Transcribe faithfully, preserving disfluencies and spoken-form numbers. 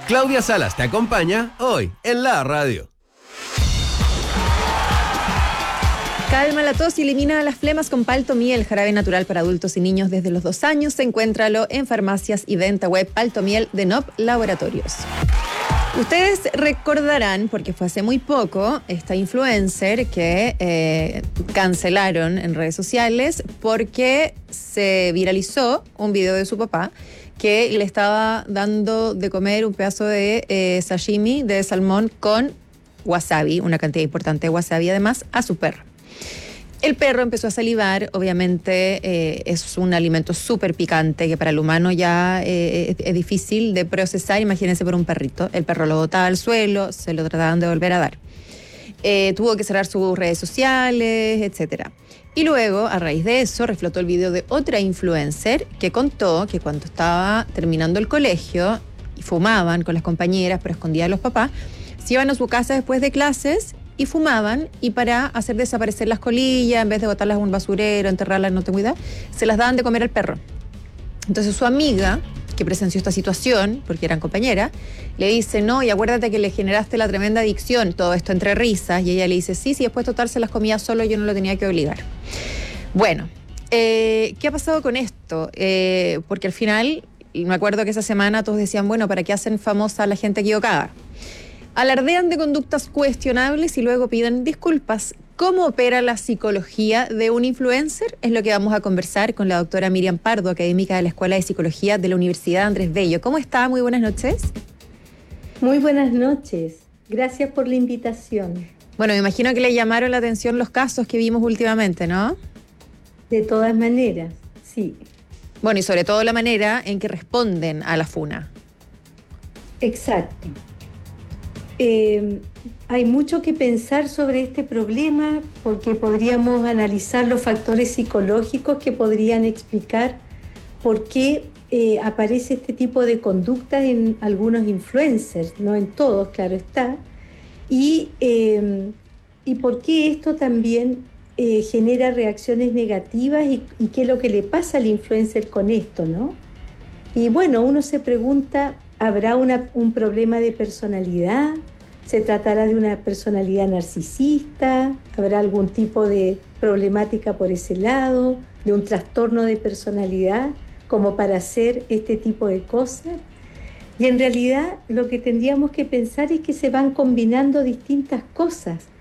Claudia Salas te acompaña hoy en la radio. Calma la tos y elimina las flemas con Paltomiel, jarabe natural para adultos y niños desde los dos años. Encuéntralo en farmacias y venta web. Paltomiel de N O P Laboratorios. Ustedes recordarán, porque fue hace muy poco, esta influencer que eh, cancelaron en redes sociales porque se viralizó un video de su papá que le estaba dando de comer un pedazo de eh, sashimi de salmón con wasabi, una cantidad importante de wasabi además, a su perro. El perro empezó a salivar, obviamente eh, es un alimento súper picante que para el humano ya eh, es, es difícil de procesar, imagínense por un perrito. El perro lo botaba al suelo, se lo trataban de volver a dar. Eh, tuvo que cerrar sus redes sociales, etcétera. Y luego, a raíz de eso, reflotó el video de otra influencer que contó que cuando estaba terminando el colegio y fumaban con las compañeras, pero escondían a los papás, se iban a su casa después de clases y fumaban, y para hacer desaparecer las colillas, en vez de botarlas en un basurero, enterrarlas, no tengo idea, se las daban de comer al perro. Entonces su amiga, que presenció esta situación, porque eran compañeras, le dice, no, y acuérdate que le generaste la tremenda adicción, todo esto entre risas, y ella le dice, sí, sí, después total se las comía solo, yo no lo tenía que obligar. Bueno, eh, ¿qué ha pasado con esto? Eh, porque al final, me acuerdo que esa semana todos decían, bueno, ¿para qué hacen famosa a la gente equivocada? Alardean de conductas cuestionables y luego piden disculpas. ¿Cómo opera la psicología de un influencer? Es lo que vamos a conversar con la doctora Miriam Pardo, académica de la Escuela de Psicología de la Universidad Andrés Bello. ¿Cómo está? Muy buenas noches. Muy buenas noches. Gracias por la invitación. Bueno, me imagino que le llamaron la atención los casos que vimos últimamente, ¿no? De todas maneras, sí. Bueno, y sobre todo la manera en que responden a la funa. Exacto. Eh, hay mucho que pensar sobre este problema porque podríamos analizar los factores psicológicos que podrían explicar por qué eh, aparece este tipo de conductas en algunos influencers, no en todos, claro está, y, eh, y por qué esto también eh, genera reacciones negativas y, y qué es lo que le pasa al influencer con esto, ¿no? Y bueno, uno se pregunta, ¿habrá una, un problema de personalidad? ¿Se tratará de una personalidad narcisista? ¿Habrá algún tipo de problemática por ese lado? ¿De un trastorno de personalidad como para hacer este tipo de cosas? Y en realidad lo que tendríamos que pensar es que se van combinando distintas cosas.